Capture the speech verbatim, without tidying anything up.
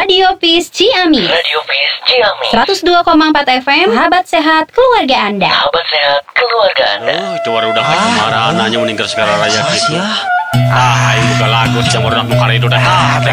Radio Peace Ciamis. Radio Peace Ciamis. seratus dua koma empat F M, sahabat sehat keluarga Anda. Sahabat sehat keluarga Anda. Oh, itu baru udah kemarahan nanya meninggal segala raya gitu. Ya. Ah, ini bukan lagu yang baru nak buka itu dah.